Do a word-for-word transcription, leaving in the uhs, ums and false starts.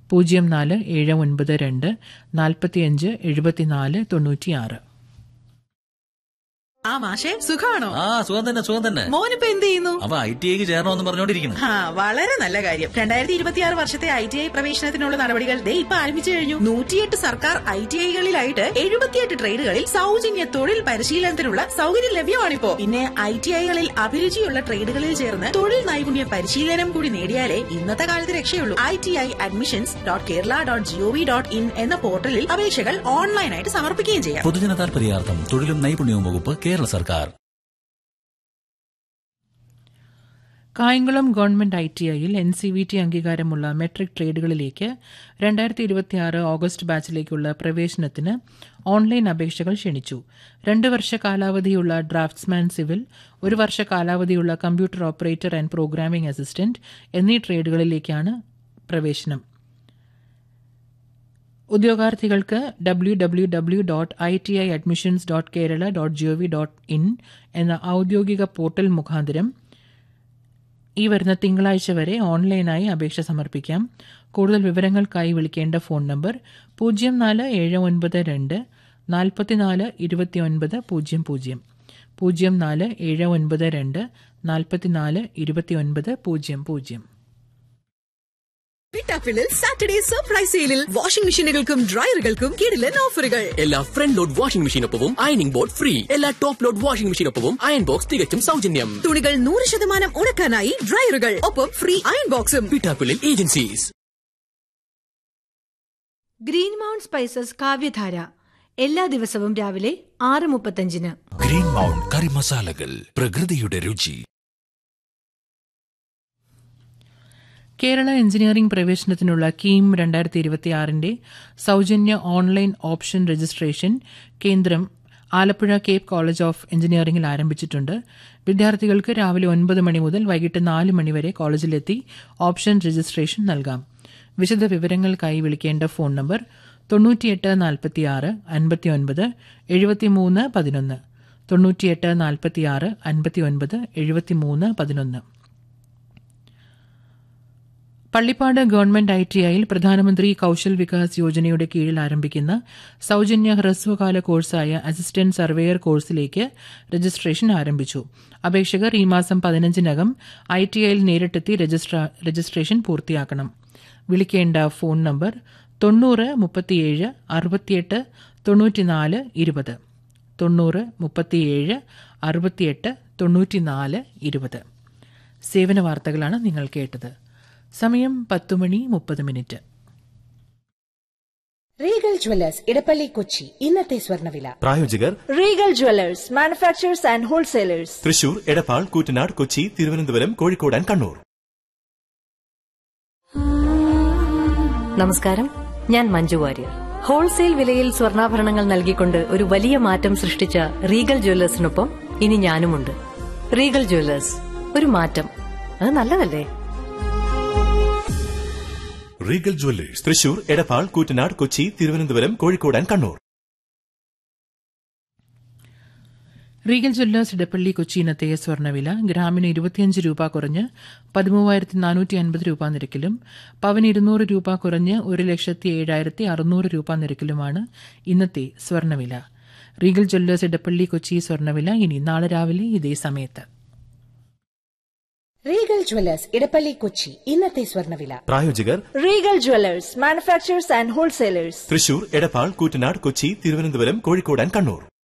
പൂജ്യം നാല് ഏഴ് ഒൻപത് രണ്ട് നാൽപ്പത്തിയഞ്ച് എഴുപത്തിനാല് തൊണ്ണൂറ്റിയാറ്. ആ മാഷെ, സുഖാണോ? ആ സുഖം തന്നെ, സുഖം തന്നെ. മോനിപ്പോ എന്ത് ചെയ്യുന്നു? അവ ഐ ടി ഐക്ക് ചേരണമെന്ന് പറഞ്ഞോണ്ടിരിക്കുന്നു. ആ വളരെ നല്ല കാര്യം. രണ്ടായിരത്തി ഇരുപത്തിയാറ് വർഷത്തെ ഐ ടി ഐ പ്രവേശനത്തിനുള്ള നടപടികൾ ദേ ഇപ്പൊ ആരംഭിച്ചു കഴിഞ്ഞു. നൂറ്റിയെട്ട് സർക്കാർ ഐ ടി ഐകളിലായിട്ട് എഴുപത്തിയെട്ട് ട്രേഡുകളിൽ സൗജന്യ തൊഴിൽ പരിശീലനത്തിനുള്ള സൗകര്യം ലഭ്യമാണിപ്പോ. പിന്നെ ഐ ടി ഐകളിൽ അഭിരുചിയുള്ള ട്രേഡുകളിൽ ചേർന്ന് തൊഴിൽ നൈപുണ്യ പരിശീലനം കൂടി നേടിയാലേ ഇന്നത്തെ കാലത്ത് രക്ഷയുള്ളൂ. I T I admissions dot Kerala dot G O V dot in എന്ന പോർട്ടലിൽ അപേക്ഷകൾ ഓൺലൈനായിട്ട് സമർപ്പിക്കുകയും ചെയ്യാം. പൊതുജന താൽപര്യാർത്ഥം തൊഴിലും നൈപുണ്യവും വകുപ്പ്, കേരള സർക്കാർ. കായംകുളം ഗവൺമെന്റ് ഐ ടി ഐയിൽ എൻ സി വി ടി അംഗീകാരമുള്ള മെട്രിക് ട്രേഡുകളിലേക്ക് രണ്ടായിരത്തി ഇരുപത്തിയാറ് ഓഗസ്റ്റ് ബാച്ചിലേക്കുള്ള പ്രവേശനത്തിന് ഓൺലൈൻ അപേക്ഷകൾ ക്ഷണിച്ചു. രണ്ട് വർഷ കാലാവധിയുള്ള ഡ്രാഫ്റ്റ്സ്മാൻ സിവിൽ, ഒരു വർഷ കാലാവധിയുള്ള computer operator and programming assistant എന്നീ ട്രേഡുകളിലേക്കാണ് പ്രവേശനം. ഉദ്യോഗാർത്ഥികൾക്ക് W W W dot I T I admissions dot Kerala dot G O V dot in എന്ന ഔദ്യോഗിക പോർട്ടൽ മുഖാന്തരം ഈ വരുന്ന തിങ്കളാഴ്ച വരെ ഓൺലൈനായി അപേക്ഷ സമർപ്പിക്കാം. കൂടുതൽ വിവരങ്ങൾക്കായി വിളിക്കേണ്ട ഫോൺ നമ്പർ പൂജ്യം നാല് ഏഴ് ഒൻപത് രണ്ട് നാൽപ്പത്തിനാല് ഇരുപത്തിയൊൻപത് പൂജ്യം പൂജ്യം പൂജ്യം നാല് ഏഴ് ഒൻപത് രണ്ട് നാൽപ്പത്തിനാല് ഇരുപത്തിയൊൻപത് പൂജ്യം പൂജ്യം. പിട്ടാപ്പിളിൽ സാറ്റർഡേ സർപ്രൈസ് സെയിലിൽ വാഷിംഗ് മെഷീനുകൾക്കും ഡ്രയറുകൾക്കും കിടിലൻ ഓഫറുകൾ. എല്ലാ front load washing മെഷീനൊപ്പവും ironing board free. എല്ലാ top load washing മെഷീനൊപ്പവും iron box തികച്ചും സൗജന്യം. തുണികൾ നൂറ് ശതമാനം ഉണക്കാനായി ഡ്രയറുകൾ, ഒപ്പം ഫ്രീ അയൺ ബോക്സും. പിട്ടാപ്പിളിൽ ഏജൻസീസ്. ഗ്രീൻ മൗണ്ട് സ്പൈസസ് കാവ്യധാര എല്ലാ ദിവസവും രാവിലെ ആറ് മുപ്പത്തഞ്ചിന്. ഗ്രീൻ മൗണ്ട് കറി മസാലകൾ, പ്രകൃതിയുടെ രുചി. കേരള എഞ്ചിനീയറിംഗ് പ്രവേശനത്തിനുള്ള കീം രണ്ടായിരത്തി ഇരുപത്തിയാറിന്റെ സൗജന്യ ഓൺലൈൻ ഓപ്ഷൻ രജിസ്ട്രേഷൻ കേന്ദ്രം ആലപ്പുഴ കേപ്പ് കോളേജ് ഓഫ് എഞ്ചിനീയറിംഗിൽ ആരംഭിച്ചിട്ടുണ്ട്. വിദ്യാർത്ഥികൾക്ക് രാവിലെ ഒൻപത് മണി മുതൽ വൈകിട്ട് നാല് മണിവരെ കോളേജിലെത്തി ഓപ്ഷൻ രജിസ്ട്രേഷൻ നൽകാം. വിശദ വിവരങ്ങൾക്കായി വിളിക്കേണ്ട ഫോൺ നമ്പർ തൊണ്ണൂറ്റിയെട്ട് നാൽപ്പത്തിയാറ് അൻപത്തിയൊൻപത് എഴുപത്തിമൂന്ന് പതിനൊന്ന് തൊണ്ണൂറ്റിയെട്ട് നാൽപ്പത്തിയാറ് അൻപത്തിയൊൻപത് എഴുപത്തിമൂന്ന് പതിനൊന്ന്. പള്ളിപ്പാട് ഗവൺമെന്റ് ഐ ടി ഐയിൽ പ്രധാനമന്ത്രി കൌശൽ വികാസ് യോജനയുടെ കീഴിൽ ആരംഭിക്കുന്ന സൗജന്യ ഹ്രസ്വകാല കോഴ്സായ അസിസ്റ്റന്റ് സർവേയർ കോഴ്സിലേക്ക് രജിസ്ട്രേഷൻ ആരംഭിച്ചു. അപേക്ഷകർ ഈ മാസം പതിനഞ്ചിനകം ഐ ടി ഐയിൽ നേരിട്ടെത്തി രജിസ്ട്രേഷൻ പൂർത്തിയാക്കണം. വിളിക്കേണ്ട ഫോൺ നമ്പർ തൊണ്ണൂറ് മുപ്പത്തിയേഴ് അറുപത്തിയെട്ട് തൊണ്ണൂറ്റിനാല് ഇരുപത് തൊണ്ണൂറ് മുപ്പത്തിയേഴ് അറുപത്തിയെട്ട് തൊണ്ണൂറ്റിനാല് ഇരുപത്. സേവന വാർത്തകളാണ് നിങ്ങൾ കേട്ടത്. സമയം പത്ത് മണി മുപ്പത് minute. Regal Jewellers Edappally Kochi ഇന്നത്തെ സ്വർണ്ണവില. പ്രായോജകർ Regal Jewellers manufacturers and wholesalers, Thrissur, Edappal, Koottanad, Kochi, Thiruvananthapuram, Kozhikode and Kannur. നമസ്കാരം, ഞാൻ മഞ്ജു വാര്യർ. ഹോൾസെയിൽ വിലയിൽ സ്വർണ്ണാഭരണങ്ങൾ നൽകിക്കൊണ്ട് ഒരു വലിയ മാറ്റം സൃഷ്ടിച്ച റീഗൽ ജ്വല്ലേഴ്സിനൊപ്പം ഇനി ഞാനുമുണ്ട്. റീഗൽ ജ്വല്ലേഴ്സ്, ഒരു മാറ്റം, അത് നല്ലതല്ലേ? Regal Jewellers, Thrissur, Edappal, Koottanad, Kochi, Thiruvananthapuram, Kozhikode and Kannur. Regal Jewellers Edappally Kochi ഇന്നത്തെ സ്വർണ്ണവില ഗ്രാമിന് ഇരുപത്തിയഞ്ച് രൂപ കുറഞ്ഞ് പതിമൂവായിരത്തി നാനൂറ്റി അൻപത് രൂപ നിരക്കിലും പവന് ഇരുന്നൂറ് രൂപ കുറഞ്ഞ് ഒരു ലക്ഷത്തി ഏഴായിരത്തി അറുന്നൂറ് രൂപ നിരക്കിലുമാണ് ഇന്നത്തെ സ്വർണ്ണവില. റീഗൽ ജ്വല്ലേഴ്സ് ഇടപ്പള്ളി കൊച്ചി സ്വർണ്ണവില ഇനി നാളെ രാവിലെ ഇതേ സമയത്ത്. റീഗൽ ജ്വല്ലേഴ്സ് ഇടപ്പള്ളി കൊച്ചി ഇന്നത്തെ സ്വർണ്ണവില. പ്രായോജകർ Regal Jewellers manufacturers and wholesalers, Thrissur, Edappal, Koottanad, Kochi, Thiruvananthapuram, Kozhikode and Kannur.